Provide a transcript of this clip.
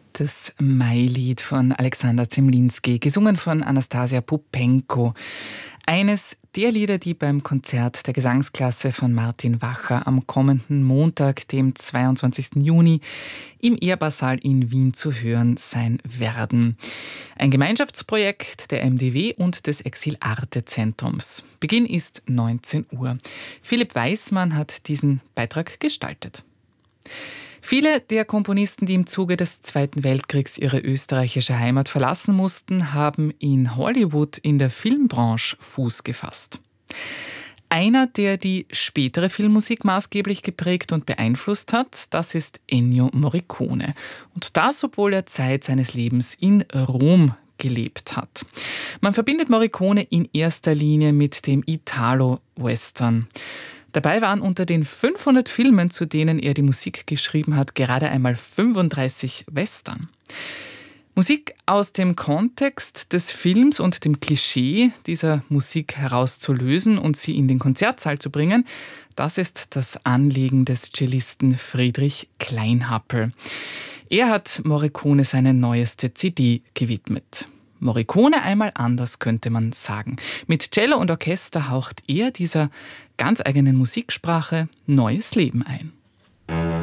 Das Mailied von Alexander Zemlinsky, gesungen von Anastasia Pupenko. Eines der Lieder, die beim Konzert der Gesangsklasse von Martin Wacher am kommenden Montag, dem 22. Juni, im Ehrbarsaal in Wien zu hören sein werden. Ein Gemeinschaftsprojekt der MDW und des Exil-Arte-Zentrums. Beginn ist 19 Uhr. Philipp Weismann hat diesen Beitrag gestaltet. Viele der Komponisten, die im Zuge des Zweiten Weltkriegs ihre österreichische Heimat verlassen mussten, haben in Hollywood in der Filmbranche Fuß gefasst. Einer, der die spätere Filmmusik maßgeblich geprägt und beeinflusst hat, das ist Ennio Morricone. Und das, obwohl er Zeit seines Lebens in Rom gelebt hat. Man verbindet Morricone in erster Linie mit dem Italo-Western. Dabei waren unter den 500 Filmen, zu denen er die Musik geschrieben hat, gerade einmal 35 Western. Musik aus dem Kontext des Films und dem Klischee dieser Musik herauszulösen und sie in den Konzertsaal zu bringen, das ist das Anliegen des Cellisten Friedrich Kleinhappel. Er hat Morricone seine neueste CD gewidmet. Morricone einmal anders, könnte man sagen. Mit Cello und Orchester haucht er dieser ganz eigenen Musiksprache neues Leben ein.